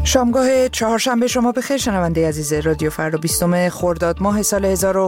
شامگاه چهارشنبه شما بخیر شنونده عزیز رادیو فردا 20 خرداد ماه سال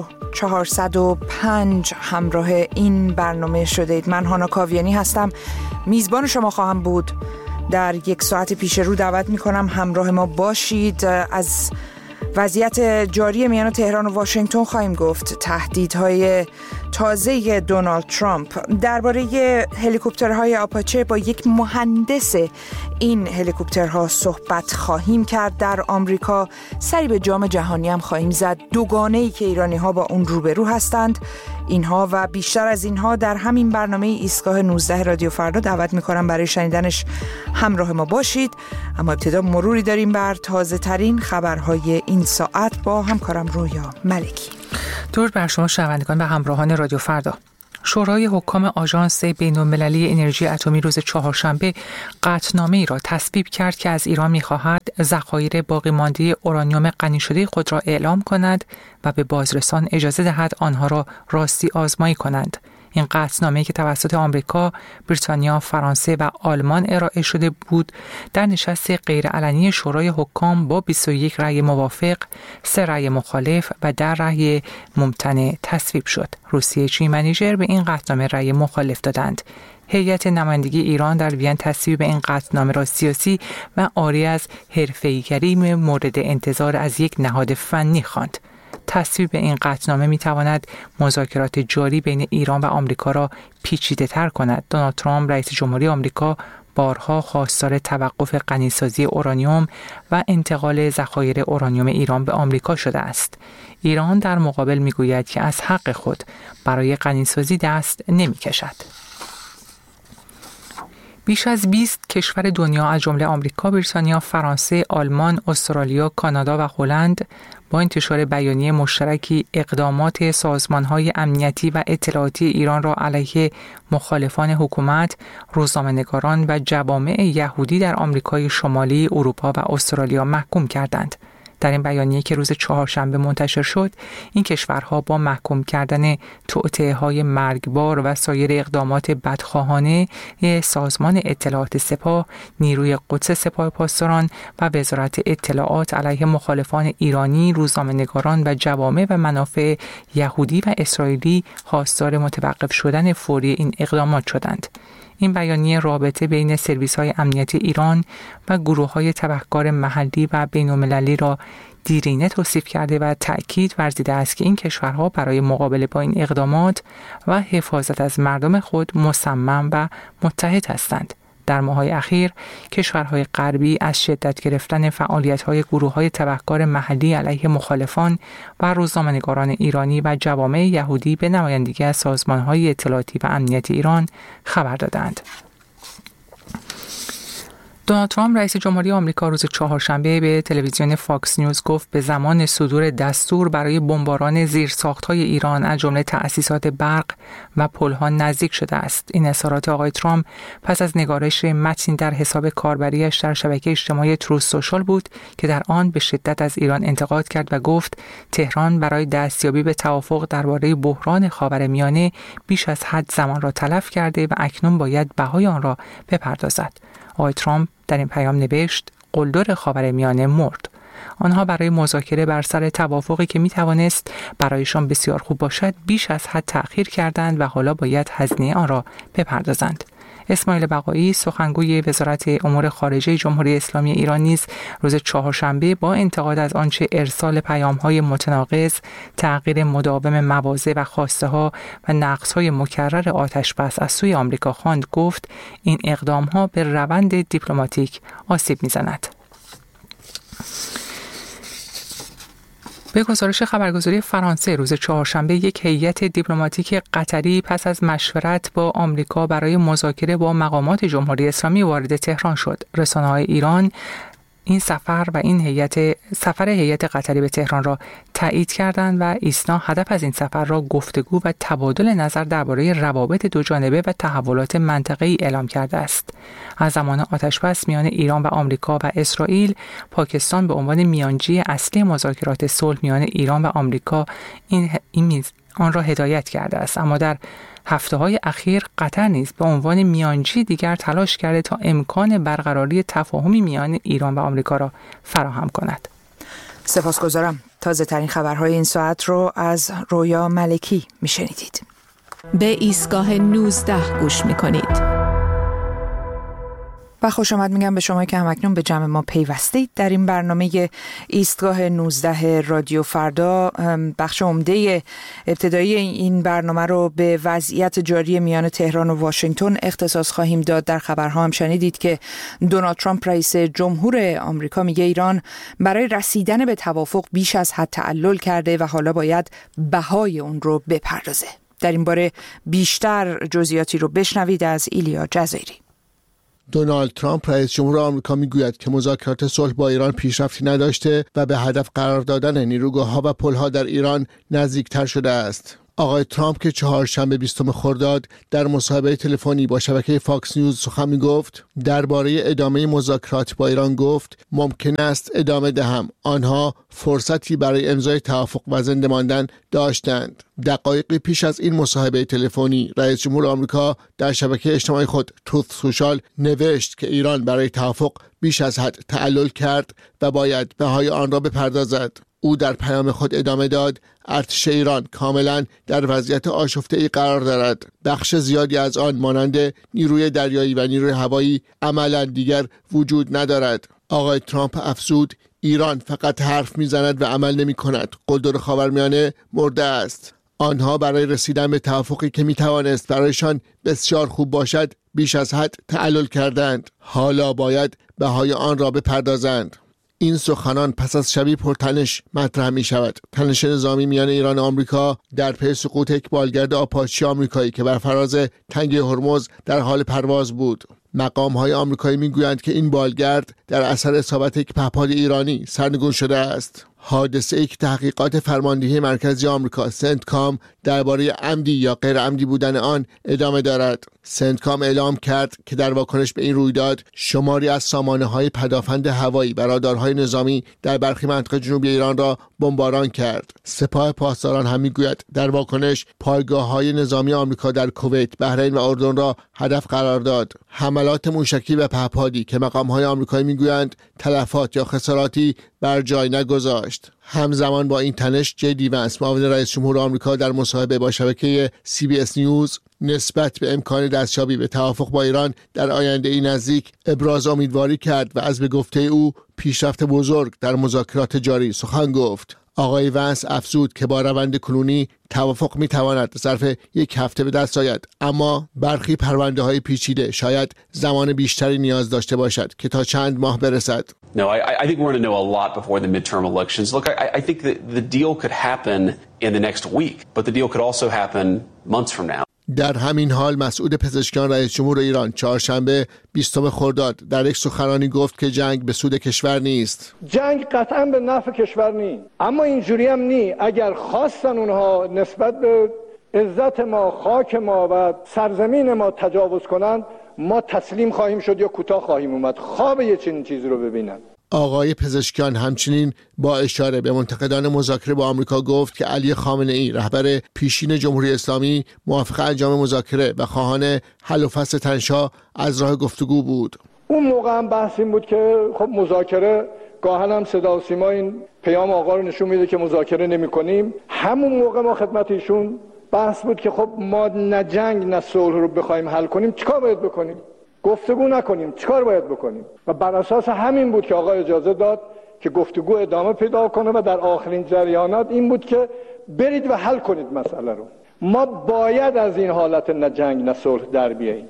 1405 همراه این برنامه شدید. من هانا کاویانی هستم، میزبان شما خواهم بود. در یک ساعت پیش رو دعوت میکنم همراه ما باشید. از وضعیت جاری میان تهران و واشنگتن خواهیم گفت، تهدیدهای تازه دونالد ترامپ، درباره هلیکوپترهای آپاچه با یک مهندس این هلیکوپترها صحبت خواهیم کرد. در آمریکا سری به جام جهانی هم خواهیم زد، دوگانه‌ای که ایرانی‌ها با اون روبرو هستند. اینها و بیشتر از اینها در همین برنامه ایستگاه 19 رادیو فردا دعوت می‌کنم برای شنیدنش همراه ما باشید. اما ابتدا مروری داریم بر تازه ترین خبرهای این ساعت با همکارم رویا ملکی. درود بر شما شنوندگان و همراهان رادیو فردا. شورای حکام آژانس بین‌المللی انرژی اتمی روز چهارشنبه قطعنامه‌ای را تصویب کرد که از ایران می‌خواهد ذخایر باقی مانده اورانیوم غنی شده خود را اعلام کند و به بازرسان اجازه دهد آنها را راستی آزمایی کنند. این قطعنامه‌ای که توسط آمریکا، بریتانیا، فرانسه و آلمان ارائه شده بود، در نشست غیرعلنی شورای حکام با 21 رأی موافق، 3 رأی مخالف و 10 رأی ممتنع تصویب شد. روسیه، چین و نیجر به این قطعنامه رأی مخالف دادند. هیئت نمایندگی ایران در وین تصویب این قطعنامه را سیاسی و عاری از حرفه‌ای‌گری مورد انتظار از یک نهاد فنی خواند. تصویب این قطعنامه می‌تواند مذاکرات جاری بین ایران و آمریکا را پیچیده‌تر کند. دونالد ترامپ رئیس جمهوری آمریکا بارها خواستار توقف غنیسازی اورانیوم و انتقال ذخایر اورانیوم ایران به آمریکا شده است. ایران در مقابل می‌گوید که از حق خود برای غنیسازی دست نمی‌کشد. بیش از 20 کشور دنیا از جمله آمریکا، بریتانیا، فرانسه، آلمان، استرالیا، کانادا و هلند با انتشار بیانیه مشترکی اقدامات سازمان‌های امنیتی و اطلاعاتی ایران را علیه مخالفان حکومت، روزنامه‌نگاران و جوامع یهودی در آمریکای شمالی، اروپا و استرالیا محکوم کردند. در این بیانیه که روز چهارشنبه منتشر شد، این کشورها با محکوم کردن توطئه‌های مرگبار و سایر اقدامات بدخواهانه سازمان اطلاعات سپاه، نیروی قدس سپاه پاسداران و وزارت اطلاعات علیه مخالفان ایرانی، روزنامه‌نگاران و جوامع و منافع یهودی و اسرائیلی خواستار متوقف شدن فوری این اقدامات شدند. این بیانیه رابطه بین سرویس‌های امنیتی ایران و گروه‌های تبهکار محلی و بین‌المللی را دیرینه توصیف کرده و تأکید ورزیده است که این کشورها برای مقابله با این اقدامات و حفاظت از مردم خود مصمم و متحد هستند. در ماه‌های اخیر کشورهای غربی از شدت گرفتن فعالیت‌های گروه‌های تبهکار محلی علیه مخالفان و روزنامه‌نگاران ایرانی و جوامع یهودی به نمایندگی از سازمان‌های اطلاعاتی و امنیتی ایران خبر دادند. دونالد ترامپ رئیس جمهوری آمریکا روز چهارشنبه به تلویزیون فاکس نیوز گفت به زمان صدور دستور برای بمباران زیرساخت‌های ایران از جمله تأسیسات برق و پل‌ها نزدیک شده است. این اظهارات آقای ترامپ پس از نگارش متنی در حساب کاربریش در شبکه اجتماعی تروث سوشال بود که در آن به شدت از ایران انتقاد کرد و گفت تهران برای دستیابی به توافق درباره بحران خاورمیانه بیش از حد زمان را تلف کرده و اکنون باید بهای آن را بپردازد. آقای ترامپ در این پیام نوشت قلدر خاورمیانه مرد. آنها برای مذاکره بر سر توافقی که میتوانست برایشان بسیار خوب باشد بیش از حد تأخیر کردند و حالا باید هزینه آن را بپردازند. اسماعیل بقایی سخنگوی وزارت امور خارجه جمهوری اسلامی ایران نیز روز چهارشنبه با انتقاد از آنچه ارسال پیام‌های متناقض، تغییر مداوم مواضع و خواسته‌ها و نقص‌های مکرر آتش‌بس از سوی آمریکا خواند گفت این اقدام‌ها به روند دیپلماتیک آسیب می‌زند. به گزارش خبرگزاری فرانسه روز چهارشنبه یک هیئت دیپلماتیک قطری پس از مشورت با آمریکا برای مذاکره با مقامات جمهوری اسلامی وارد تهران شد. رسانه‌های ایران این سفر هیئت قطری به تهران را تایید کردند و ایسنا هدف از این سفر را گفتگو و تبادل نظر درباره روابط دوجانبه و تحولات منطقه‌ای اعلام کرده است. از زمان آتش‌بس میان ایران و آمریکا و اسرائیل، پاکستان به عنوان میانجی اصلی مذاکرات صلح میان ایران و آمریکا آن را هدایت کرده است، اما در هفته‌های اخیر قطر نیز به عنوان میانجی دیگر تلاش کرده تا امکان برقراری تفاهمی میان ایران و آمریکا را فراهم کند. سپاسگزارم. تازه ترین خبرهای این ساعت رو از رویا ملکی میشنیدید. به ایستگاه 19 گوش میکنید. و خوش آمد میگم به شما که همکنون به جمع ما پیوستید در این برنامه ایستگاه 19 رادیو فردا. بخش عمده ابتدایی این برنامه رو به وضعیت جاری میان تهران و واشنگتن اختصاص خواهیم داد. در خبرها هم شنیدید که دونالد ترامپ رئیس جمهور آمریکا میگه ایران برای رسیدن به توافق بیش از حد تعلل کرده و حالا باید بهای اون رو بپردازه. در این باره بیشتر جزئیاتی رو بشنوید از ایلیا جزیری. دونالد ترامپ رئیس جمهور آمریکا میگوید که مذاکرات صلح با ایران پیشرفتی نداشته و به هدف قرار دادن نیروگاه‌ها و پل‌ها در ایران نزدیکتر شده است. آقای ترامپ که چهارشنبه 20 خرداد در مصاحبه تلفنی با شبکه فاکس نیوز سخن می‌گفت، درباره ادامه مذاکرات با ایران گفت ممکن است ادامه دهم. آنها فرصتی برای امضای توافق و زنده ماندن داشتند. دقایقی پیش از این مصاحبه تلفنی رئیس جمهور آمریکا در شبکه اجتماعی خود تروث سوشال نوشت که ایران برای توافق بیش از حد تعلل کرد و باید بهای آن را بپردازد. او در پیام خود ادامه داد ارتش ایران کاملا در وضعیت آشفته‌ای قرار دارد. بخش زیادی از آن مانند نیروی دریایی و نیروی هوایی عملا دیگر وجود ندارد. آقای ترامپ افزود ایران فقط حرف میزند و عمل نمی کند. قلدر خاورمیانه مرده است. آنها برای رسیدن به توافقی که میتوانست برایشان بسیار خوب باشد بیش از حد تعلل کردند. حالا باید بهای آن را بپردازند. این سخنان پس از شبی پرتنش مطرح می شود. تنش نظامی میان ایران و آمریکا در پی سقوط یک بالگرد آپاچی آمریکایی که بر فراز تنگه هرمز در حال پرواز بود. مقام‌های آمریکایی می‌گویند که این بالگرد در اثر اصابت یک پهپاد ایرانی سرنگون شده است. حادثه یک تحقیقات فرماندهی مرکزی آمریکا سنتکام درباره عمدی یا غیر عمدی بودن آن ادامه دارد. سنتکام اعلام کرد که در واکنش به این رویداد شماری از سامانه‌های پدافند هوایی و رادارهای نظامی در برخی مناطق جنوبی ایران را بمباران کرد. سپاه پاسداران هم می‌گوید در واکنش پایگاه‌های نظامی آمریکا در کویت، بحرین و اردن را هدف قرار داد. حملات موشکی و پهپادی که مقام‌های آمریکایی می‌گویند تلفات یا خساراتی بر جای نگذاشت. همزمان با این تنش جدی ونس معاون رئیس جمهور آمریکا در مصاحبه با شبکه CBS نیوز نسبت به امکان دستیابی به توافق با ایران در آینده ای نزدیک ابراز امیدواری کرد و از به گفته او پیشرفت بزرگ در مذاکرات جاری سخن گفت. آقای ونس افزود که با روند کنونی توافق میتواند ظرف یک هفته به دست آید، اما برخی پرونده های پیچیده شاید زمان بیشتری نیاز داشته باشد که تا چند ماه برسد. No, I think we're going to know a lot before the midterm elections. Look, I think that the deal could happen in the next week, but the deal could also happen months from now. در همین حال مسعود پزشکیان رئیس جمهور ایران چهارشنبه 20 خرداد در یک سخنرانی گفت که جنگ به سود کشور نیست. جنگ قطعا به نفع کشور نیست، اما اینجوری هم نیست. اگر خواستن اونها نسبت به عزت ما، خاک ما و سرزمین ما تجاوز کنند، ما تسلیم خواهیم شد یا کوتاه خواهیم اومد. خواب یه چنین چیزی رو ببینن. آقای پزشکیان همچنین با اشاره به منتقدان مذاکره با آمریکا گفت که علی خامنه ای رهبر پیشین جمهوری اسلامی موافق انجام مذاکره و خواهان حل و فصل تنش‌ها از راه گفتگو بود. اون موقع هم بحث این بود که خب مذاکره گاهن هم صدا و سیما این پیام آقا رو نشون میده که مذاکره نمی‌کنیم. همون موقع ما خدمت ایشون بحث بود که خب ما نه جنگ نه صلح رو بخوایم حل کنیم چیکار باید بکنیم؟ گفتگو نکنیم چیکار باید بکنیم؟ و بر اساس همین بود که آقا اجازه داد که گفتگو ادامه پیدا کنه و در آخرین جریانات این بود که برید و حل کنید مسئله رو. ما باید از این حالت نه جنگ نه صلح در بیاییم.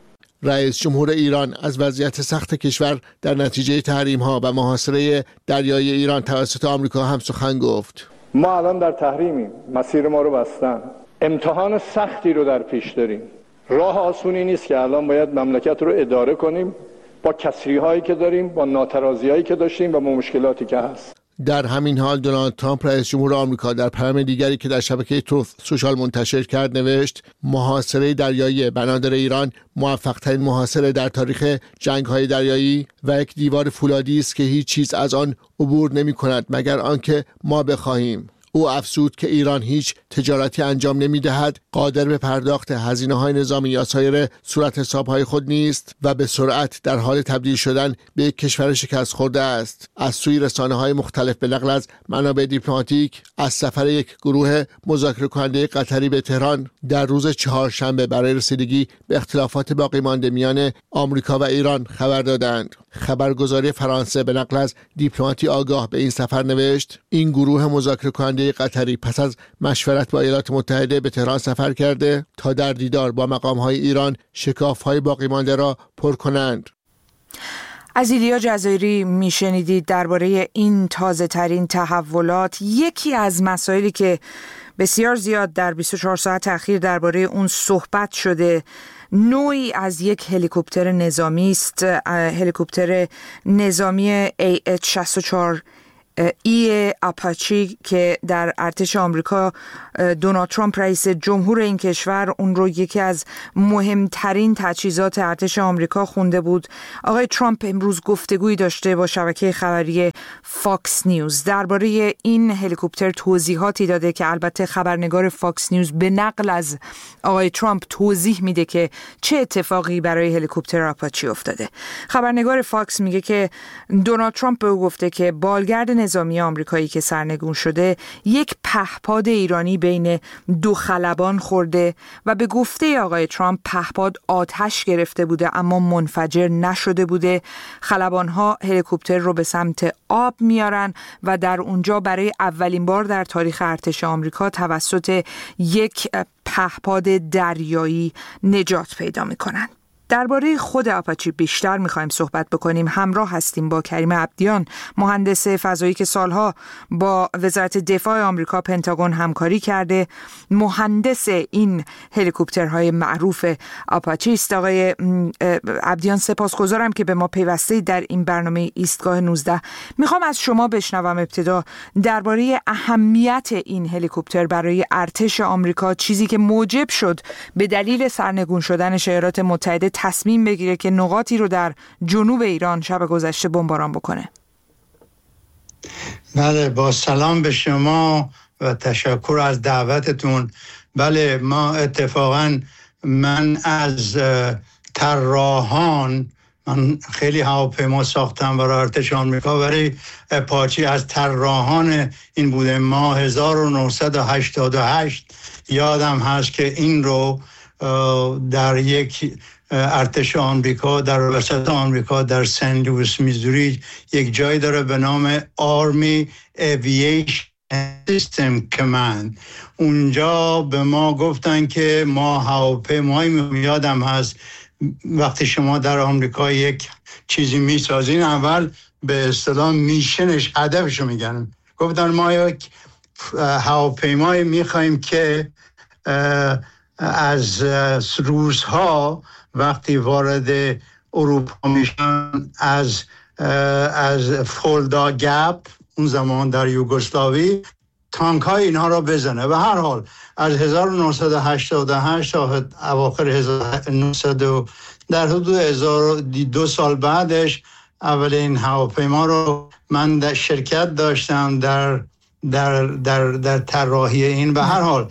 رئیس جمهور ایران از وضعیت سخت کشور در نتیجه تحریم‌ها و محاصره دریایی ایران توسط آمریکا هم سخن گفت. ما الان در تحریمیم، مسیر ما رو بستن، امتحان سختی رو در پیش داریم. راه آسونی نیست که الان باید مملکت رو اداره کنیم با کسری‌هایی که داریم، با ناترازی‌هایی که داشتیم و با مشکلاتی که هست. در همین حال دونالد ترامپ رئیس جمهور آمریکا در پیام دیگری که در شبکه تروث سوشال منتشر کرد نوشت محاصره دریایی بنادر ایران موفق‌ترین محاصره در تاریخ جنگ‌های دریایی و یک دیوار فولادی است که هیچ چیز از آن عبور نمی‌کند مگر آنکه ما بخواهیم. او افزود که ایران هیچ تجارتی انجام نمی‌دهد، قادر به پرداخت هزینه‌های نظامی یا سایر صورت حساب‌های خود نیست و به سرعت در حال تبدیل شدن به یک کشور شکست خورده است. از سوی رسانه‌های مختلف به نقل از منابع دیپلماتیک از سفر یک گروه مذاکره کننده قطری به تهران در روز چهارشنبه برای رسیدگی به اختلافات باقی مانده میان آمریکا و ایران خبر دادند. خبرگزاری فرانسه به نقل از دیپلماتی آگاه به این سفر نوشت: این گروه مذاکره کننده قطری پس از مشورت با ایالات متحده به تهران سفر کرده تا در دیدار با مقام‌های ایران شکاف‌های باقی مانده را پر کنند. از ایلیا جزایری میشنیدید درباره این تازه ترین تحولات. یکی از مسائلی که بسیار زیاد در 24 ساعت اخیر درباره اون صحبت شده نوعی از یک هلیکوپتر نظامی است، هلیکوپتر نظامی AH-64 آپاچی که در ارتش آمریکا دونالد ترامپ رئیس جمهور این کشور اون رو یکی از مهمترین تجهیزات ارتش آمریکا خونده بود. آقای ترامپ امروز گفتگویی داشته با شبکه خبری فاکس نیوز درباره این هلیکوپتر، توضیحاتی داده که البته خبرنگار فاکس نیوز به نقل از آقای ترامپ توضیح میده که چه اتفاقی برای هلیکوپتر آپاچی افتاده. خبرنگار فاکس میگه که دونالد ترامپ به او گفته که بالگرد نظامی آمریکایی که سرنگون شده یک پهپاد ایرانی بین دو خلبان خورده و به گفته آقای ترامپ پهپاد آتش گرفته بوده اما منفجر نشده بوده. خلبان‌ها هلیکوپتر رو به سمت آب میارن و در اونجا برای اولین بار در تاریخ ارتش آمریکا توسط یک پهپاد دریایی نجات پیدا میکنن. درباره خود آپاچی بیشتر میخوایم صحبت بکنیم. همراه هستیم با کریم عبدیان، مهندس فضایی که سالها با وزارت دفاع آمریکا پنتاگون همکاری کرده، مهندس این هلیکوپترهای معروف آپاچی است. آقای عبدیان سپاسگزارم که به ما پیوسته در این برنامه ایستگاه 19. میخوام از شما بشنوم ابتدا درباره اهمیت این هلیکوپتر برای ارتش آمریکا، چیزی که موجب شد به دلیل سرنگون شدن ایالات متحده تصمیم بگیره که نقاطی رو در جنوب ایران شب گذشته بمباران بکنه. بله، با سلام به شما و تشکر از دعوتتون. بله، ما اتفاقا من از طراحان، من خیلی هواپیما ساختم برای ارتش آمریکا، برای آپاچی از طراحان این بوده. ما 1988 یادم هست که این رو در یک ارتش آمریکا در وسط آمریکا در سن لوئیس میزوری یک جای داره به نام آرمی ایوییشن سیستم کماند. اونجا به ما گفتن که ما هواپیمایی، یادم هست وقتی شما در آمریکا یک چیزی میسازین اول به اصطلاح میشنش، هدفشو میگن. گفتن ما یک هواپیمایی میخوایم که از روس‌ها وقتی وارد اروپا میشن از فولدا گپ، اون زمان در یوگسلاوی، تانک های اینها را بزنه. و هر حال از 1988 تا اواخر 1900 در حدود 2 سال بعدش اولین هواپیما رو من در شرکت داشتم در طراحی این. و هر حال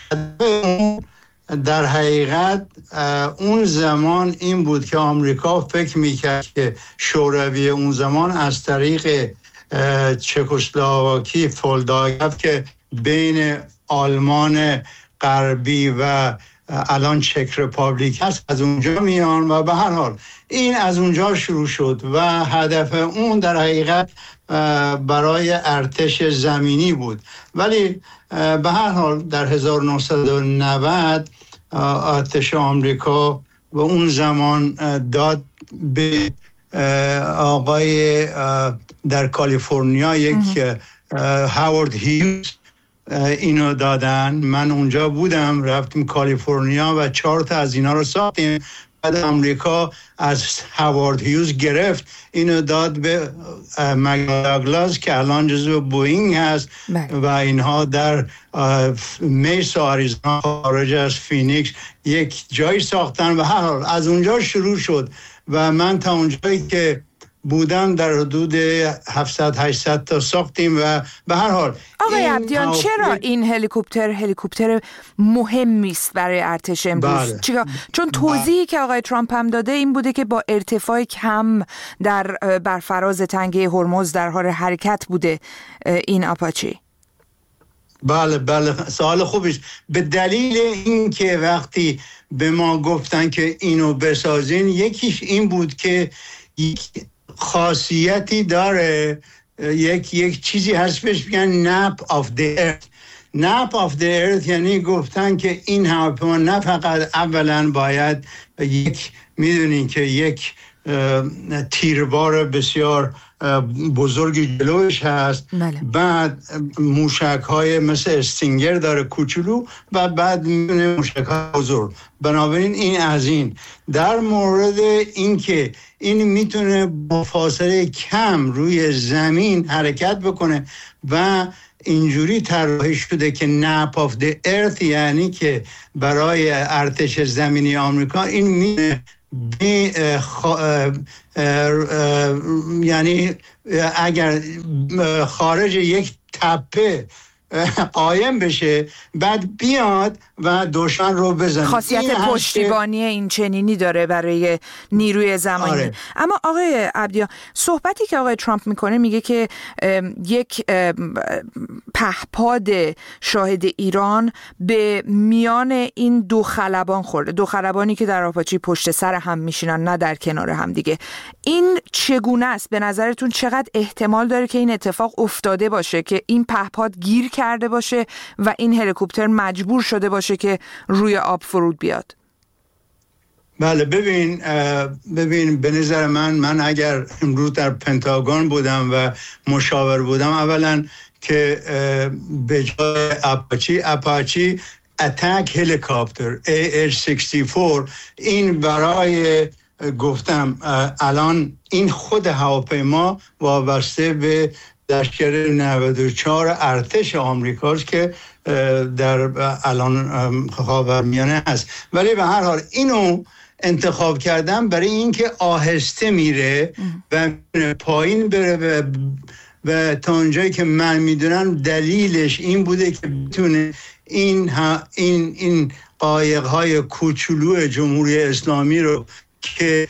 در حقیقت اون زمان این بود که آمریکا فکر میکرد که شوروی اون زمان از طریق چکسلواکی فولداگف که بین آلمان غربی و الان چک رپابلیک هست از اونجا میان و به هر حال این از اونجا شروع شد و هدف اون در حقیقت برای ارتش زمینی بود. ولی به هر حال در 1990 ارتش آمریکا و اون زمان داد به آقای در کالیفرنیا یک هاوارد هیوز اینو دادن. من اونجا بودم، رفتیم کالیفرنیا و 4 تا از اینا رو ساختیم. بعد آمریکا از هاوارد هیوز گرفت، اینو داد به مکدونالد داگلاس که الان جزو بوئینگ هست و اینها در میسا آریزونا خارج از فینیکس یک جایی ساختن و هر حال از اونجا شروع شد و من تا اونجایی که بودن در حدود 700-800 تا ساختیم و به هر حال آقای عبدیان چرا این هلیکوپتر مهمی است برای ارتش امروز؟ بله. چون توضیحی که آقای ترامپ هم داده این بوده که با ارتفاع کم بر فراز تنگه هرمز در حال حرکت بوده این آپاچی. بله سوال خوبیست. به دلیل این که وقتی به ما گفتن که اینو بسازین، یکیش این بود که یک خاصیتی داره، یک چیزی هست بهش میگن nap of the earth. nap of the earth یعنی گفتن که این هواپیما نه فقط اولا باید میدونین که یک تیربار بسیار بزرگی جلوش هست، بله. بعد موشک های مثل استینگر داره کوچولو و بعد میونه موشک های بزرگ. بنابراین این از این در مورد این که این میتونه با فاصله کم روی زمین حرکت بکنه و اینجوری طراحی شده که nap of the earth یعنی که برای ارتش زمینی آمریکا این میتونه یعنی اگر خارج یک تپه قایم بشه بعد بیاد و دشمن رو بزنه. خاصیت پشتیبانی این چنینی داره برای نیروی زمانی. آره. اما آقای عبدیان، صحبتی که آقای ترامپ میکنه میگه که یک پهپاد شاهد ایران به میان این دو خلبان خورده، دو خلبانی که در آپاچی پشت سر هم میشینن نه در کنار هم دیگه. این چگونه است؟ به نظرتون چقدر احتمال داره که این اتفاق افتاده باشه که این پهپاد گیر کرده باشه و این هلیکوپتر مجبور شده باشه که روی آب فرود بیاد؟ بله ببین به نظر من اگر امروز در پنتاگون بودم و مشاور بودم، اولا که به جای اپاچی اتک هلیکوپتر AH-64 این برای گفتم الان این خود هواپیما وابسته به لشکر 94 ارتش آمریکاست که در الان خاورمیانه هست، ولی به هر حال اینو انتخاب کردم برای اینکه آهسته میره و پایین بره و تا اونجایی که من میدونم دلیلش این بوده که بتونه این قایق‌های کوچولو جمهوری اسلامی رو که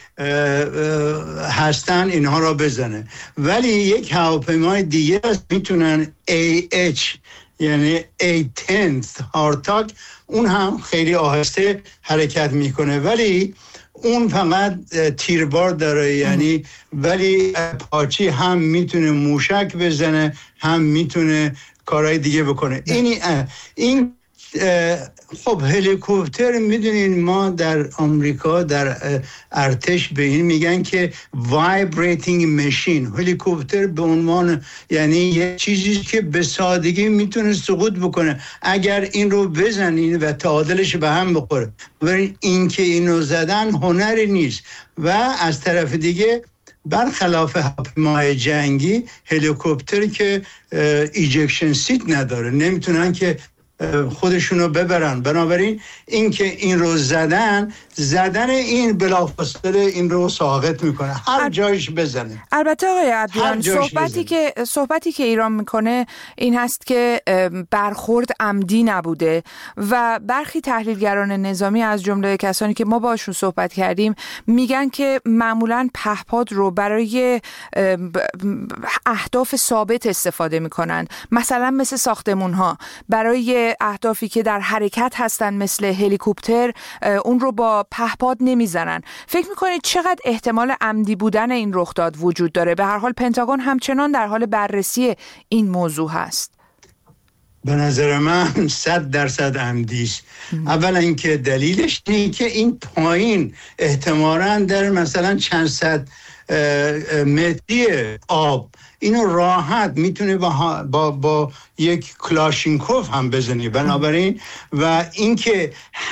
هستن اینها را بزنه. ولی یک هواپیمای دیگه میتونن AH یعنی A-10 هارتاک، اون هم خیلی آهسته حرکت میکنه ولی اون فقط تیربار داره، یعنی ولی پاچی هم میتونه موشک بزنه هم میتونه کارهای دیگه بکنه. این خب هلیکوپتر میدونین ما در آمریکا در ارتش به این میگن که وایبریتینگ ماشین. هلیکوپتر به عنوان یعنی یه چیزی که به سادگی میتونه سقوط بکنه اگر این رو بزنین و تعادلش به هم بخوره، ولی این که اینو زدن هنری نیست. و از طرف دیگه برخلاف هواپیمای جنگی هلیکوپتر که ایجکشن سیت نداره، نمیتونن که خودشونو ببرن. بنابراین این که این رو زدن این بلافاصله این رو ساقط میکنه، هر جایش بزنه. البته آقای عبدیان صحبتی که ایران میکنه این هست که برخورد عمدی نبوده و برخی تحلیلگران نظامی از جمله کسانی که ما باشون صحبت کردیم میگن که معمولاً پهپاد رو برای اهداف ثابت استفاده میکنن، مثلا مثل ساختمون ها برای اهدافی که در حرکت هستن مثل هلیکوپتر اون رو با پهپاد نمیزنن. فکر میکنید چقدر احتمال عمدی بودن این رخداد وجود داره؟ به هر حال پنتاگون همچنان در حال بررسی این موضوع هست. به نظر من 100% عمدی است. اولا اینکه دلیلش اینه که این پایین احتمالاً در مثلا چند صد متری آب اینو راحت میتونه با یک کلاشینکوف هم بزنی. بنابراین و اینکه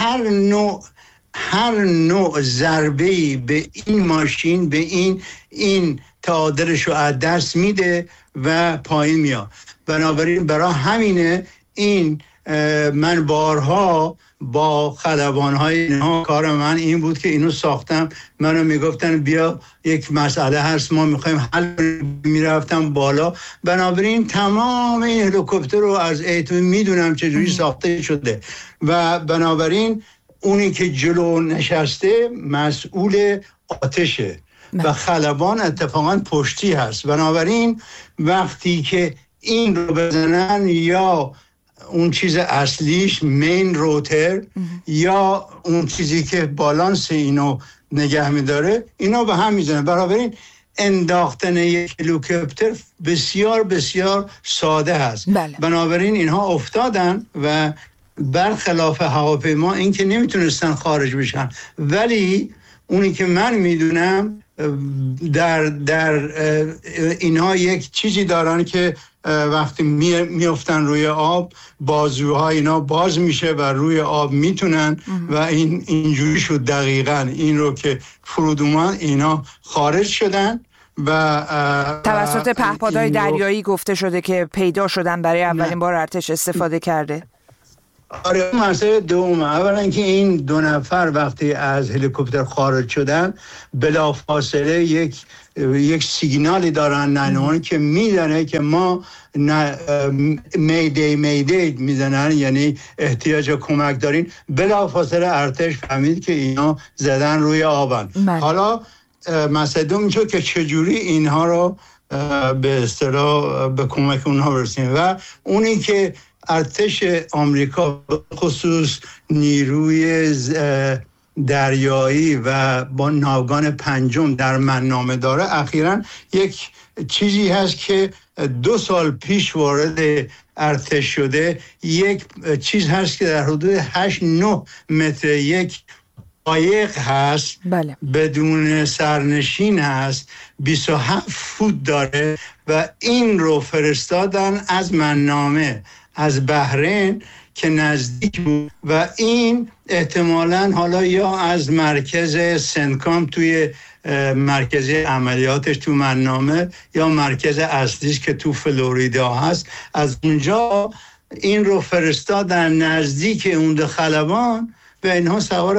هر نوع ضربه‌ای به این ماشین به این تعادلش رو از دست میده و پایین میاد. بنابراین برای همینه این من بارها با خلبان‌های اینها کار من این بود که اینو ساختم، منو میگفتن بیا یک مسئله هست ما میخوایم حل کنیم، میرفتم بالا. بنابراین تمام این هلیکوپتر رو از ایتون میدونم چجوری ساخته شده و بنابراین اونی که جلو نشسته مسئول آتشه و خلبان اتفاقا پشتی هست. بنابراین وقتی که این رو بزنن یا اون چیز اصلیش مین روتر یا اون چیزی که بالانس اینو نگه میداره اینا به هم میزنه. بنابراین انداختن یک هلیکوپتر بسیار بسیار ساده هست. بنابراین اینها افتادن و برخلاف هواپیما این که نمیتونستن خارج بشن، ولی اونی که من میدونم در اینها یک چیزی دارن که وقتی میافتن روی آب بازوهای اینا باز میشه و روی آب میتونن و اینجوری شد دقیقاً این رو که فرود اومد اینا خارج شدن و توسط پهپادهای دریایی گفته شده که پیدا شدن برای اولین بار ارتش استفاده کرده. آره مسئله دومه. اولا که این 2 نفر وقتی از هلیکوپتر خارج شدن بلافاصله یک سیگنالی دارن نانوان که میدونه که ما میدی میزنن، یعنی احتیاج کمک دارین. بلافاصله ارتش فهمید که اینا زدن روی آبن. حالا مسئله دوم میشه که چجوری اینها رو به اصطلاح به کمک اونها برسیم و اونی که ارتش آمریکا خصوص نیروی دریایی و با ناوگان 5 در منامه داره اخیراً یک چیزی هست که 2 سال پیش وارد ارتش شده. یک چیز هست که در حدود 8-9 متر یک قایق هست. بله. بدون سرنشین هست، 27 فوت داره و این رو فرستادن از منامه از بحرین که نزدیک بود و این احتمالاً حالا یا از مرکز سنکام توی مرکز عملیاتش تو منامه یا مرکز اصلیش که تو فلوریدا هست، از اونجا این رو فرستادن نزدیک اون خلبان و اینها سوار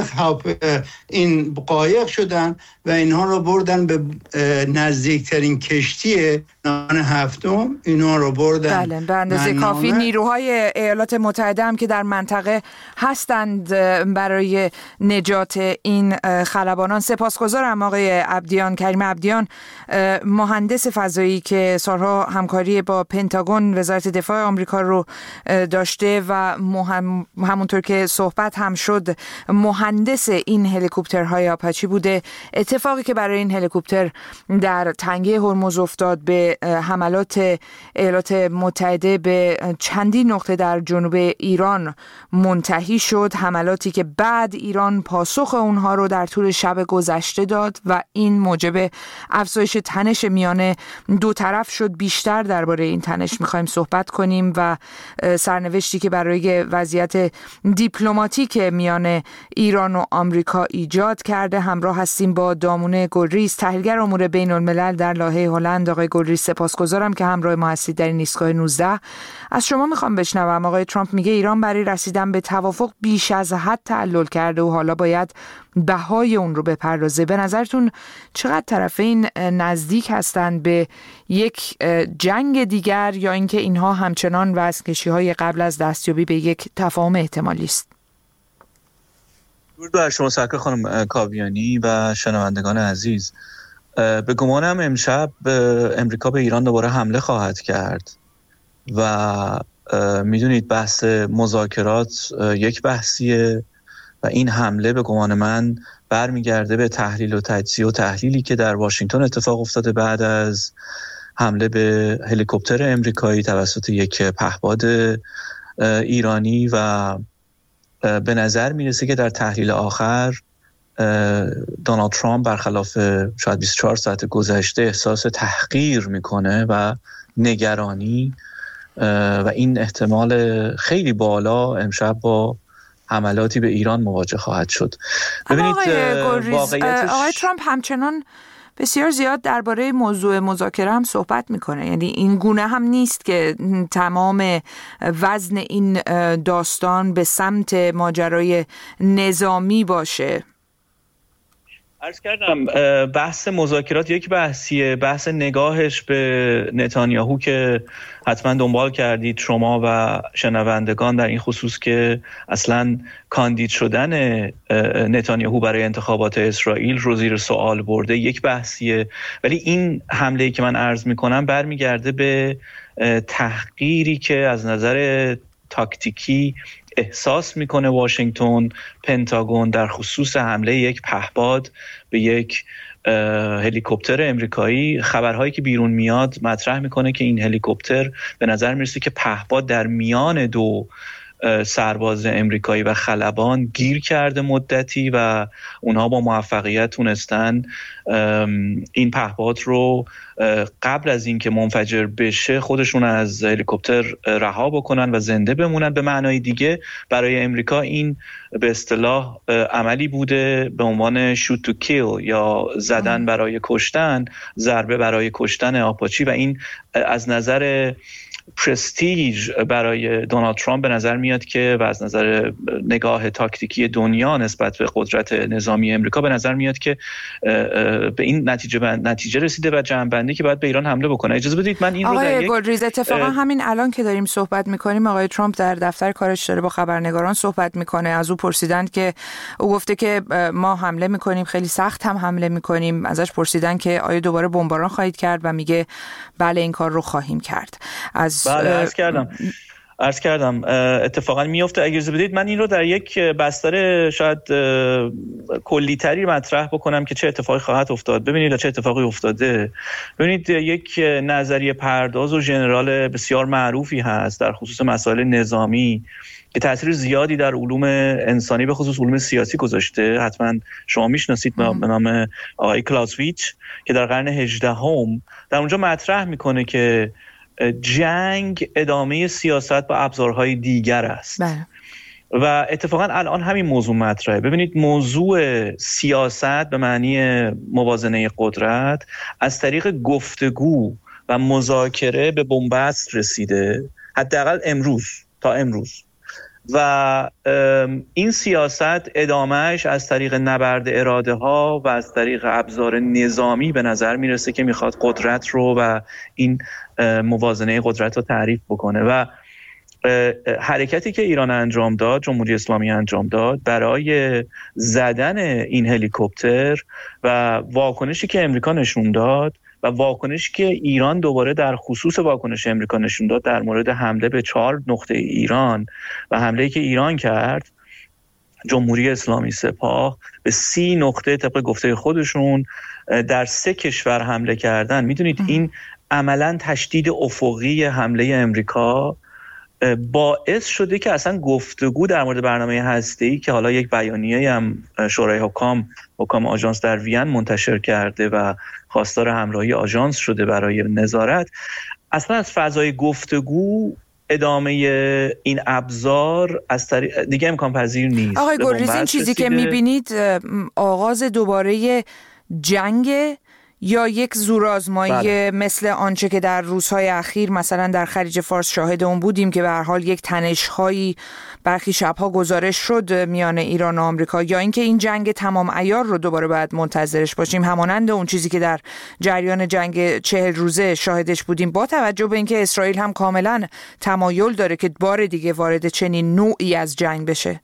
این قایق شدن و اینها رو بردن به نزدیکترین کشتی نان هفتم. اینها رو بردن. بله، به اندازه کافی نیروهای ایالات متحده هم که در منطقه هستند برای نجات این خلبانان. سپاسگزارم آقای عبدیان، کریم عبدیان، مهندس فضایی که سالها همکاری با پنتاگون وزارت دفاع آمریکا رو داشته و همونطور که صحبت هم شد مهندس این هلیکوپترهای آپاچی بوده. اتفاقی که برای این هلیکوپتر در تنگه هرمز افتاد به حملات ایالات متحده به چندین نقطه در جنوب ایران منتهی شد، حملاتی که بعد ایران پاسخ اونها رو در طول شب گذشته داد و این موجب افزایش تنش میان 2 طرف شد. بیشتر درباره این تنش میخوایم صحبت کنیم و سرنوشتی که برای وضعیت دیپلماتیک میان ایران و آمریکا ایجاد کرده. همراه هستیم با دامونه گلریز، تحلیلگر امور بین الملل در لاهه هلند. آقای گلریز سپاسگزارم که همراه ما هستید در این ایستگاه 19. از شما میخوام بشنوم، آقای ترامپ میگه ایران برای رسیدن به توافق بیش از حد تعلل کرده و حالا باید بهای اون رو بپردازه. به نظرتون چقدر طرفین نزدیک هستند به یک جنگ دیگر یا اینکه اینها همچنان وزنکشی‌های قبل از دستیابی به یک تفاهم احتمالی است؟ درود بر شما سرکار خانم کاویانی و شنوندگان عزیز. به گمانم امشب امریکا به ایران دوباره حمله خواهد کرد و میدونید بحث مذاکرات یک بحثیه و این حمله به گمان من برمیگرده به تحلیل و تجزیه و تحلیلی که در واشنگتن اتفاق افتاده بعد از حمله به هلیکوپتر امریکایی توسط یک پهپاد ایرانی و به نظر میرسه که در تحلیل آخر دونالد ترامپ برخلاف شاید 24 ساعت گذشته احساس تحقیر میکنه و نگرانی و این احتمال خیلی بالا امشب با حملاتی به ایران مواجه خواهد شد. ببینید آقای ترامپ همچنان بسیار زیاد درباره موضوع مذاکره هم صحبت میکنه. یعنی این گونه هم نیست که تمام وزن این داستان به سمت ماجرای نظامی باشه. عرض کردم بحث مذاکرات یک بحثیه، بحث نگاهش به نتانیاهو که حتما دنبال کردید شما و شنوندگان در این خصوص که اصلا کاندید شدن نتانیاهو برای انتخابات اسرائیل رو زیر سوال برده یک بحثیه. ولی این حمله‌ای که من عرض میکنم برمیگرده به تحقیری که از نظر تاکتیکی احساس میکنه واشنگتن، پنتاگون در خصوص حمله یک پهپاد به یک هلیکوپتر امریکایی. خبرهایی که بیرون میاد مطرح میکنه که این هلیکوپتر به نظر میرسه که پهپاد در میان دو سرباز امریکایی و خلبان گیر کرده مدتی و اونها با موفقیت تونستن این پهپاد رو قبل از اینکه منفجر بشه خودشون از هلیکوپتر رها بکنن و زنده بمونن. به معنای دیگه برای امریکا این به اصطلاح عملی بوده به عنوان shoot to kill یا زدن برای کشتن، ضربه برای کشتن آپاچی، و این از نظر پرستیژ برای دونالد ترامپ به نظر میاد که و از نظر نگاه تاکتیکی دنیا نسبت به قدرت نظامی امریکا به نظر میاد که به این نتیجه رسیده و جمع‌بندی که باید به ایران حمله بکنه. اجازه بدید من این رو در یک گلریز اتفاقا همین الان که داریم صحبت میکنیم آقای ترامپ در دفتر کارش داره با خبرنگاران صحبت میکنه. از او پرسیدن که او گفته که ما حمله میکنیم، خیلی سخت هم حمله میکنیم. ازش پرسیدن که آیا دوباره بمباران خواهید کرد و میگه بله این کار رو خواهیم کرد. بله عرض کردم اتفاقا میفته. اجازه بدید من این رو در یک بستر شاید کلی‌تری مطرح بکنم که چه اتفاقی خواهد افتاد. ببینید چه اتفاقی افتاده. ببینید یک نظریه پرداز و ژنرال بسیار معروفی هست در خصوص مسائل نظامی که تأثیر زیادی در علوم انسانی به خصوص علوم سیاسی گذاشته. حتما شما میشناسید به نام آقای کلاسویچ که در قرن 18 در اونجا مطرح میکنه که جنگ ادامه سیاست با ابزارهای دیگر است. بله. و اتفاقا الان همین موضوع مطرحه. ببینید موضوع سیاست به معنی موازنه قدرت از طریق گفتگو و مذاکره به بنبست رسیده، حداقل تا امروز و این سیاست ادامهش از طریق نبرد اراده ها و از طریق ابزار نظامی به نظر میرسه که میخواد قدرت رو و این موازنه قدرت رو تعریف بکنه. و حرکتی که ایران انجام داد، جمهوری اسلامی انجام داد برای زدن این هلیکوپتر و واکنشی که امریکا نشون داد و واکنشی که ایران دوباره در خصوص واکنش امریکا نشون داد در مورد حمله به 4 نقطه ایران و حمله‌ای که ایران کرد، جمهوری اسلامی سپاه به 30 نقطه طبق گفته خودشون در 3 کشور حمله کردن. میدونید این عملاً تشدید افقی حمله امریکا باعث شده که اصلا گفتگو در مورد برنامه هسته‌ای که حالا یک بیانیه هم شورای حکام آژانس در وین منتشر کرده و خواستار همراهی آژانس شده برای نظارت، اصلا از فضای گفتگو ادامه این ابزار از طریق دیگه امکان پذیر نیست. آقای گلریز این چیزی که میبینید آغاز دوباره جنگ یا یک زورآزمایی مثل آنچه که در روزهای اخیر مثلا در خلیج فارس شاهد اون بودیم که به هر حال یک تنش‌هایی برخی شب‌ها گزارش شد میان ایران و آمریکا، یا اینکه این جنگ تمام عیار رو دوباره باید منتظرش باشیم همانند اون چیزی که در جریان جنگ 40 روزه شاهدش بودیم، با توجه به اینکه اسرائیل هم کاملا تمایل داره که بار دیگه وارد چنین نوعی از جنگ بشه؟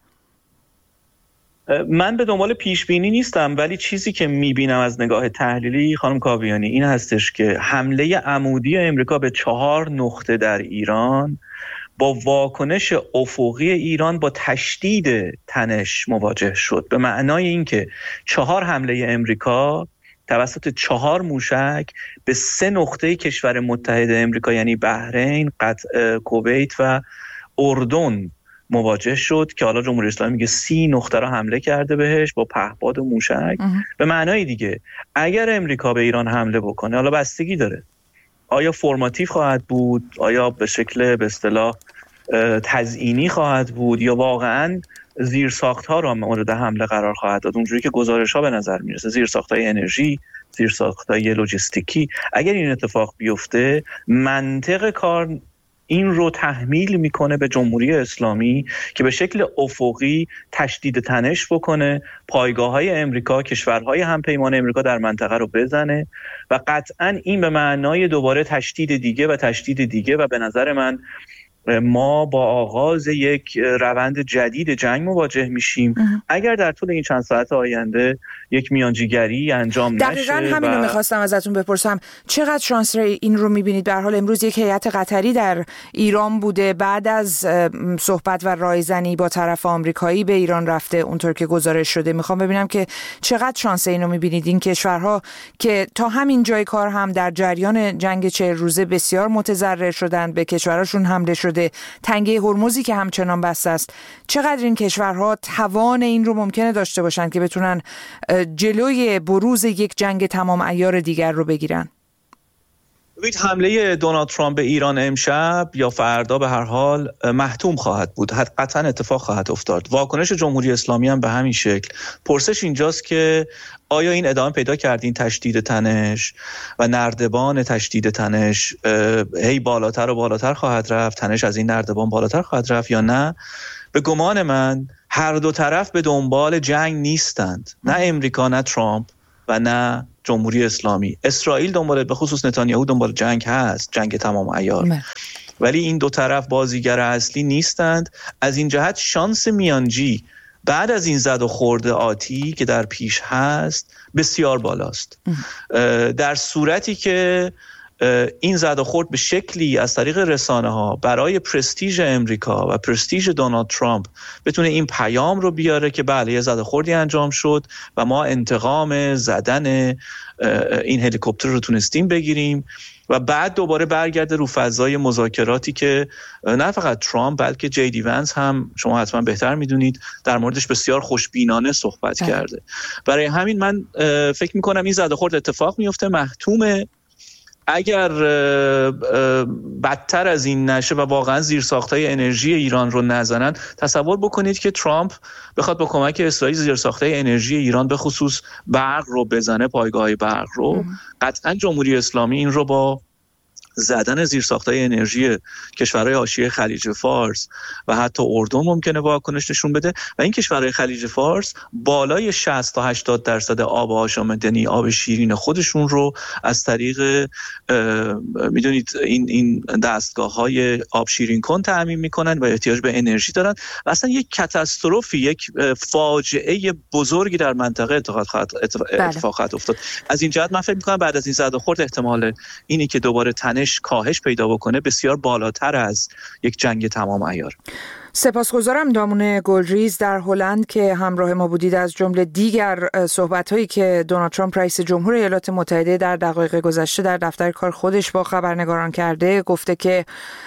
من به دنبال پیش بینی نیستم، ولی چیزی که میبینم از نگاه تحلیلی خانم کاویانی این هستش که حمله عمودی امریکا به 4 نقطه در ایران با واکنش افقی ایران با تشدید تنش مواجه شد، به معنای اینکه 4 حمله امریکا توسط 4 موشک به 3 نقطه کشور متحد امریکا یعنی بحرین، کویت و اردن مواجه شد که حالا جمهوری اسلامی میگه 30 نقطه را حمله کرده بهش با پهپاد و موشک. به معنای دیگه اگر امریکا به ایران حمله بکنه، حالا بستگی داره آیا فرماتیو خواهد بود، آیا به شکل به اصطلاح تزیینی خواهد بود، یا واقعا زیرساخت‌ها را مورد حمله قرار خواهد داد. اونجوری که گزارش‌ها به نظر میرسه زیرساخت‌های انرژی، زیرساخت‌های لوجستیکی، اگر این اتفاق بیفته منطق کار این رو تحمیل میکنه به جمهوری اسلامی که به شکل افقی تشدید تنش بکنه، پایگاه‌های امریکا، کشورهای همپیمان امریکا در منطقه رو بزنه و قطعاً این به معنای دوباره تشدید دیگه و به نظر من ما با آغاز یک روند جدید جنگ مواجه میشیم اگر در طول این چند ساعت آینده یک میانجیگری انجام نشه. دقیقاً همین رو میخواستم ازتون بپرسم، چقدر شانس این رو میبینید؟ به هر حال امروز یک هیئت قطری در ایران بوده، بعد از صحبت و رایزنی با طرف آمریکایی به ایران رفته اونطور که گزارش شده. میخوام ببینم که چقدر شانس اینو میبینید این کشورها که تا همین جای کار هم در جریان جنگ 40 روزه بسیار متضرر شدن، به کشورشون حمله شده، تنگه هرمزی که همچنان بسته است، چقدر این کشورها توان این رو ممکنه داشته باشن که بتونن جلوی بروز یک جنگ تمام عیار دیگر رو بگیرن؟ حمله دونالد ترامپ به ایران امشب یا فردا به هر حال محتوم خواهد بود، قطعا اتفاق خواهد افتاد. واکنش جمهوری اسلامی هم به همین شکل. پرسش اینجاست که آیا این ادامه پیدا کردین تشدید تنش و نردبان تشدید تنش هی بالاتر و بالاتر خواهد رفت، تنش از این نردبان بالاتر خواهد رفت یا نه؟ به گمان من هر دو طرف به دنبال جنگ نیستند، نه امریکا، نه ترامپ و نه جمهوری اسلامی. اسرائیل دنبال، به خصوص نتانیاهو دنبال جنگ هست، جنگ تمام عیار، ولی این دو طرف بازیگر اصلی نیستند. از این جهت شانس میانجی بعد از این زد و خورد آتی که در پیش هست بسیار بالاست. در صورتی که این زد و خورد به شکلی از طریق رسانه ها برای پرستیژ امریکا و پرستیژ دونالد ترامپ بتونه این پیام رو بیاره که بله یه زد و خوردی انجام شد و ما انتقام زدن این هلیکوپتر رو تونستیم بگیریم و بعد دوباره برگرده رو فضای مذاکراتی که نه فقط ترامپ بلکه جی دی ونس هم، شما حتما بهتر میدونید، در موردش بسیار خوشبینانه صحبت کرده. برای همین من فکر میکنم این زد و خورد اتفاق میفته، محتومه. اگر بدتر از این نشه و واقعا زیرساخت‌های انرژی ایران رو نزنن، تصور بکنید که ترامپ بخواد با کمک اسرائیل زیرساخت‌های انرژی ایران به خصوص برق رو بزنه، پایگاه برق رو، قطعا جمهوری اسلامی این رو با زدن زیرساخت‌های انرژی کشورهای حاشیه خلیج فارس و حتی اردن ممکنه واکنش نشون بده و این کشورهای خلیج فارس بالای 60 تا 80% آب آشامیدنی، آب شیرین خودشون رو از طریق میدونید این دستگاه‌های آب شیرین کن تامین میکنن و احتیاج به انرژی دارن و اصلا یک کاتاستروفی، یک فاجعه بزرگی در منطقه اتفاق خواهد افتاد. از این جهت من فکر می‌کنم بعد از این زد و خورد احتمال اینی که دوباره کاهش پیدا بکنه بسیار بالاتر از یک جنگ تمام عیار. سپاسگزارم دامون گلریز در هلند که همراه ما بودید. از جمله دیگر صحبت‌هایی که دونالد ترامپ رئیس جمهور ایالات متحده در دقایق گذشته در دفتر کار خودش با خبرنگاران کرده، گفته که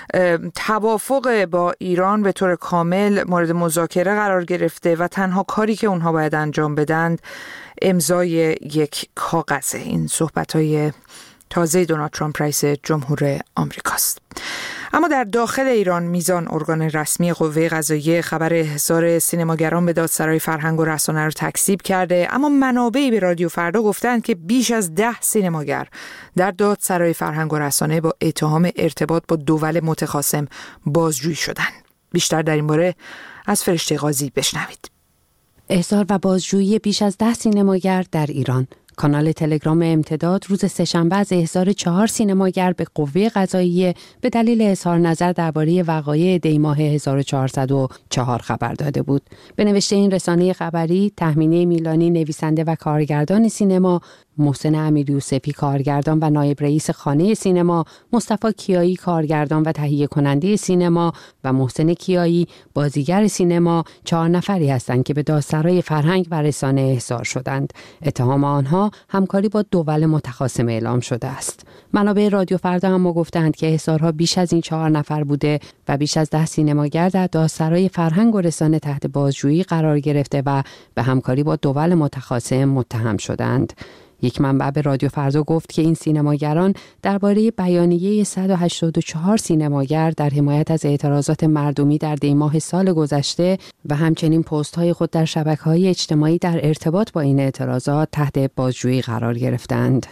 توافق با ایران به طور کامل مورد مذاکره قرار گرفته و تنها کاری که اونها باید انجام بدن امضای یک کاغذه. این صحبت‌های تازه دونالد ترامپ رئیس جمهور آمریکاست. اما در داخل ایران میزان، ارگان رسمی قوه قضاییه، خبر احضار سینماگران به دادسرای فرهنگ و رسانه رو تکذیب کرده، اما منابعی به رادیو فردا گفتند که بیش از 10 سینماگر در دادسرای فرهنگ و رسانه با اتهام ارتباط با دول متخاصم بازجویی شدند. بیشتر در این باره از فرشته قاضی بشنوید. احضار و بازجویی بیش از 10 سینماگر در ایران. کانال تلگرام امتداد روز سه‌شنبه از احضار 4 سینماگر به قوه قضاییه به دلیل اظهار نظر درباره وقایع دی ماه 1404 خبر داده بود. به نوشته این رسانه خبری، تهمینه میلانی نویسنده و کارگردان سینما، محسن امیریوسفی کارگردان و نایب رئیس خانه سینما، مصطفی کیایی کارگردان و تهیه کننده سینما و محسن کیایی بازیگر سینما 4 نفری هستند که به دادسرای فرهنگ و رسانه احضار شدند. اتهام آنها همکاری با دول متخاصم اعلام شده است. منابع رادیو فردا هم گفتند که احضارها بیش از این 4 نفر بوده و بیش از 10 سینماگر در دادسرای فرهنگ و رسانه تحت بازجویی قرار گرفته و به همکاری با دول متخاصم متهم شدند. یک منبع به رادیو فردا گفت که این سینماگران درباره بیانیه 184 سینماگر در حمایت از اعتراضات مردمی در دیماه سال گذشته و همچنین پست‌های خود در شبکه‌های اجتماعی در ارتباط با این اعتراضات تحت بازجویی قرار گرفتند.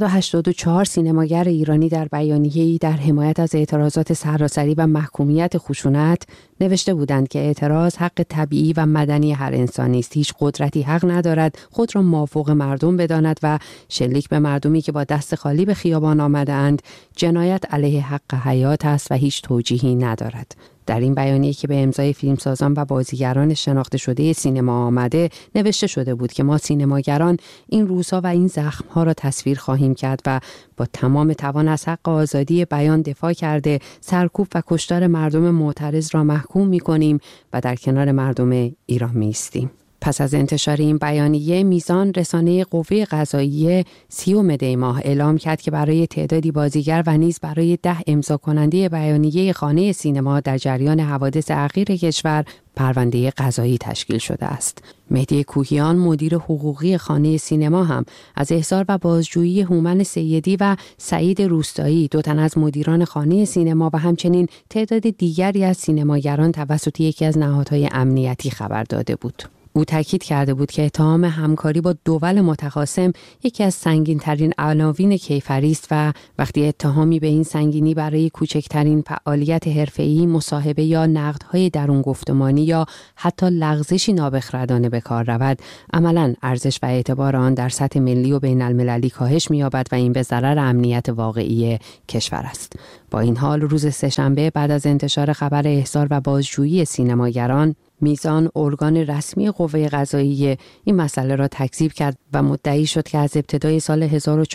184 سینماگر ایرانی در بیانیه‌ای در حمایت از اعتراضات سراسری و محکومیت خشونت نوشته بودند که اعتراض حق طبیعی و مدنی هر انسانی است. هیچ قدرتی حق ندارد خود را مافوق مردم بداند و شلیک به مردمی که با دست خالی به خیابان آمده‌اند جنایت علیه حق حیات است و هیچ توجیهی ندارد. در این بیانیه که به امضای فیلمسازان و بازیگران شناخته شده سینما آمده نوشته شده بود که ما سینماگران این روزها و این زخم‌ها را تصویر خواهیم کرد و با تمام توان از حق آزادی بیان دفاع کرده سرکوب و کشتار مردم معترض را محکوم می‌کنیم و در کنار مردم ایران می‌ایستیم. پس از انتشار این بیانیه میزان رسانه قوه قضاییه 30 دی ماه اعلام کرد که برای تعدادی بازیگر و نیز برای 10 امضا کننده بیانیه خانه سینما در جریان حوادث اخیر کشور پرونده قضایی تشکیل شده است. مهدی کوهیان مدیر حقوقی خانه سینما هم از احضار و بازجویی هومن سیدی و سعید روستایی، 2 تن از مدیران خانه سینما و همچنین تعداد دیگری از سینماگران توسط یکی از نهادهای امنیتی خبر داده بود. او تاکید کرده بود که اتهام همکاری با دول متخاصم یکی از سنگین‌ترین عناوین کیفری است و وقتی اتهامی به این سنگینی برای کوچکترین فعالیت حرفه‌ای، مصاحبه یا نقدهای درون گفتمانی یا حتی لغزشی نابخردانه به کار رود، عملاً ارزش و اعتبار آن در سطح ملی و بین‌المللی کاهش می‌یابد و این به ضرر امنیت واقعی کشور است. با این حال روز سه‌شنبه بعد از انتشار خبر احضار و بازجویی سینماگران، میزان ارگان رسمی قوه قضاییه این مسئله را تکذیب کرد و مدعی شد که از ابتدای سال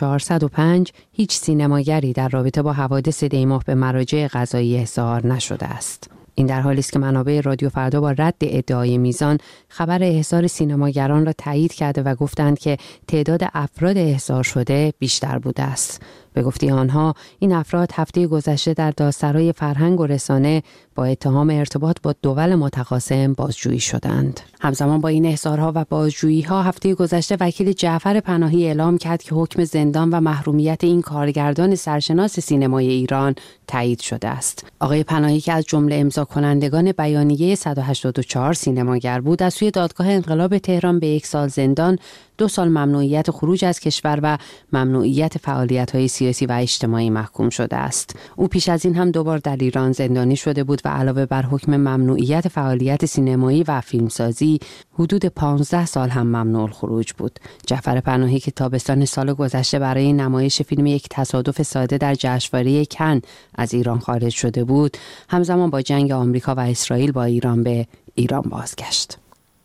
1405 هیچ سینماگری در رابطه با حوادث دیماه به مراجع قضایی احضار نشده است. این در حالی است که منابع رادیو فردا با رد ادعای میزان خبر احضار سینماگران را تایید کرده و گفتند که تعداد افراد احضار شده بیشتر بوده است. به گفته آنها این افراد هفته گذشته در دادسرای فرهنگ و رسانه با اتهام ارتباط با دول متخاصم بازجویی شدند. همزمان با این احضارها و بازجویی‌ها هفته گذشته وکیل جعفر پناهی اعلام کرد که حکم زندان و محرومیت این کارگردان سرشناس سینمای ایران تایید شده است. آقای پناهی که از جمله امضا کنندگان بیانیه 184 سینماگر بود، از سوی دادگاه انقلاب تهران به 1 سال زندان، 2 سال ممنوعیت خروج از کشور و ممنوعیت فعالیت‌های سیاسی و اجتماعی محکوم شده است. او پیش از این هم 2 بار در ایران زندانی شده بود و علاوه بر حکم ممنوعیت فعالیت سینمایی و فیلمسازی، حدود 15 سال هم ممنوع الخروج بود. جعفر پناهی که تابستان سال گذشته برای نمایش فیلم یک تصادف ساده در جشنواره کن از ایران خارج شده بود، همزمان با جنگ آمریکا و اسرائیل با ایران به ایران بازگشت.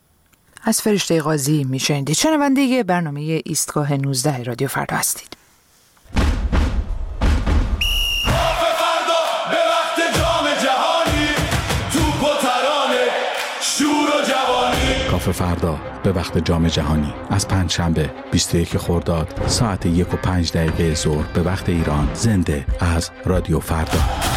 از فرشته قاضی میشنیدید. شنونده برنامه ایستگاه 19 رادیو فردا هستید. کافه فردا به وقت جام جهانی از پنجشنبه 21 خرداد ساعت 1:05 ظهر به وقت ایران، زنده از رادیو فردا.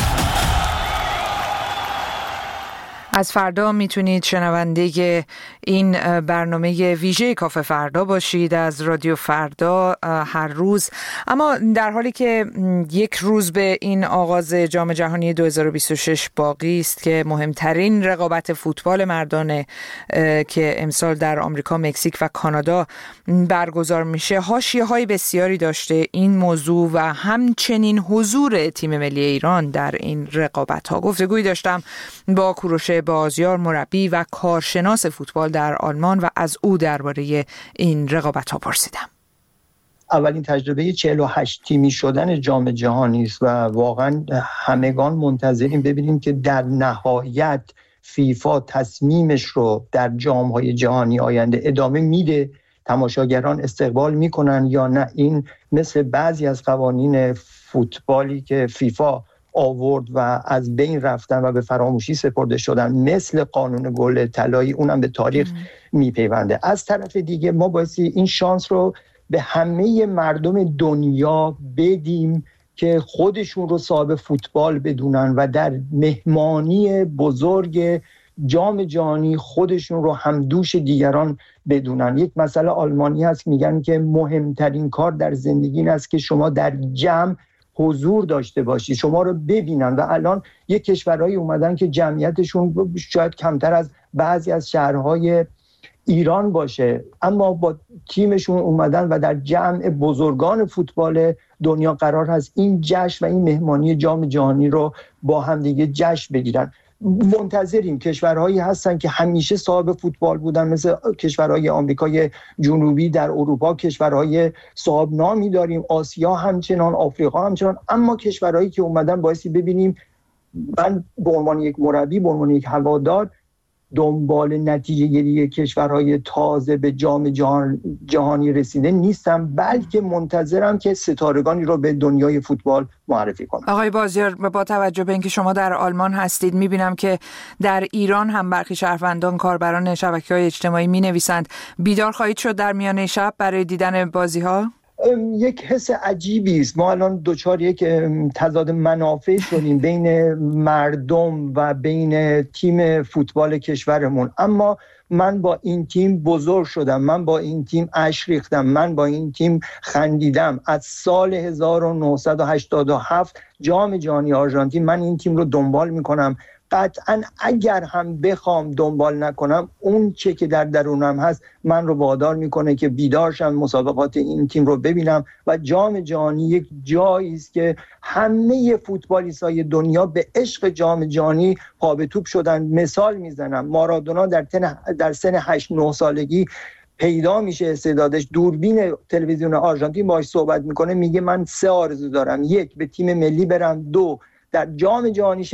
از فردا میتونید شنونده این برنامه ویژه کافه فردا باشید از رادیو فردا هر روز. اما در حالی که 1 روز به این آغاز جام جهانی 2026 باقی است که مهمترین رقابت فوتبال مردانه که امسال در آمریکا، مکزیک و کانادا برگزار میشه، حاشیه‌های بسیاری داشته این موضوع و همچنین حضور تیم ملی ایران در این رقابت‌ها. گفتگویی داشتم با کوروش بازیار، مربی و کارشناس فوتبال در آلمان، و از او درباره این رقابت‌ها پرسیدم. اولین تجربه 48 تیمی شدن جام جهانی است و واقعا همگان منتظریم ببینیم که در نهایت فیفا تصمیمش رو در جام‌های جهانی آینده ادامه میده، تماشاگران استقبال میکنن یا نه. این مثل بعضی از قوانین فوتبالی که فیفا آورد و از بین رفتن و به فراموشی سپرده شدن، مثل قانون گل طلایی، اونم به تاریخ میپیونده. از طرف دیگه ما بایستی این شانس رو به همه مردم دنیا بدیم که خودشون رو صاحب فوتبال بدونن و در مهمانی بزرگ جام جهانی خودشون رو همدوش دیگران بدونن. یک مسئله آلمانی هست، میگن که مهمترین کار در زندگی این است که شما در جمع حضور داشته باشی، شما رو ببینن. و الان یک کشورهایی اومدن که جمعیتشون شاید کمتر از بعضی از شهرهای ایران باشه، اما با تیمشون اومدن و در جمع بزرگان فوتبال دنیا قرار هست این جشن و این مهمانی جام جهانی رو با هم دیگه جشن بگیرن. منتظریم. کشورهایی هستن که همیشه صاحب فوتبال بودن، مثل کشورهای آمریکای جنوبی، در اروپا کشورهای صاحب نامی داریم، آسیا همچنان، آفریقا همچنان، اما کشورهایی که اومدن بایستی ببینیم. من به عنوان یک مربی، به عنوان یک هوادار، دنبال نتیجه گیری کشورهای تازه به جام جهانی رسیده نیستم، بلکه منتظرم که ستارگانی رو به دنیای فوتبال معرفی کنم. آقای بازیار، با توجه به اینکه شما در آلمان هستید، میبینم که در ایران هم برخی شهروندان، کاربران شبکه‌های اجتماعی مینویسند. بیدار خواهید شد در میانه شب برای دیدن بازی‌ها؟ یک حس عجیبی است. ما الان دوچار یک تضاد منافع شدیم بین مردم و بین تیم فوتبال کشورمون، اما من با این تیم بزرگ شدم، من با این تیم اشک ریختم، من با این تیم خندیدم. از سال 1987 جام جهانی آرژانتین من این تیم رو دنبال میکنم. قطعا اگر هم بخوام دنبال نکنم، اون چه که در درونم هست من رو وادار میکنه که بیدار شم، مسابقات این تیم رو ببینم. و جام جهانی یک جایی است که همه فوتبالیستای دنیا به عشق جام جهانی پا به توپ شدن. مثال میزنم، مارادونا در سن 8-9 سالگی پیدا میشه استعدادش، دوربین تلویزیون آرژانتین باهاش صحبت میکنه، میگه من 3 آرزو دارم: 1 به تیم ملی برم، 2 در جام جهانی